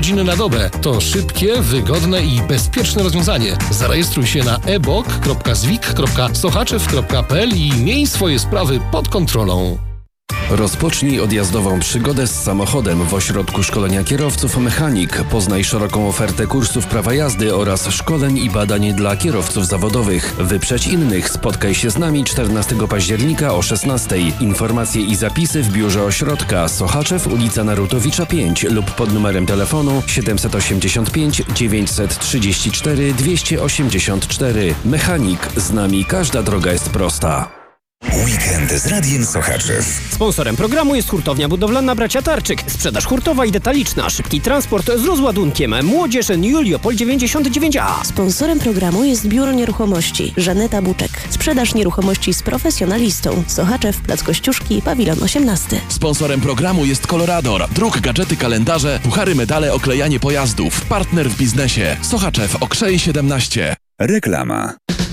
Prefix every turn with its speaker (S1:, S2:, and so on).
S1: godziny na dobę. To szybkie, wygodne i bezpieczne rozwiązanie. Zarejestruj się na ebok.zwik.sochaczew.pl i miej swoje sprawy pod kontrolą.
S2: Rozpocznij odjazdową przygodę z samochodem w Ośrodku Szkolenia Kierowców Mechanik. Poznaj szeroką ofertę kursów prawa jazdy oraz szkoleń i badań dla kierowców zawodowych. Wyprzedź innych. Spotkaj się z nami 14 października o 16. Informacje i zapisy w biurze ośrodka Sochaczew, ulica Narutowicza 5 lub pod numerem telefonu 785 934 284. Mechanik. Z nami każda droga jest prosta.
S3: Weekend z Radiem Sochaczew.
S4: Sponsorem programu jest hurtownia budowlana Bracia Tarczyk. Sprzedaż hurtowa i detaliczna. Szybki transport z rozładunkiem. Młodzież Juliopol 99A.
S5: Sponsorem programu jest Biuro Nieruchomości Żaneta Buczek. Sprzedaż nieruchomości z profesjonalistą. Sochaczew, Plac Kościuszki, Pawilon 18.
S6: Sponsorem programu jest Colorador. Druk, gadżety, kalendarze, puchary, medale, oklejanie pojazdów. Partner w biznesie. Sochaczew, Okrzej 17.
S3: Reklama.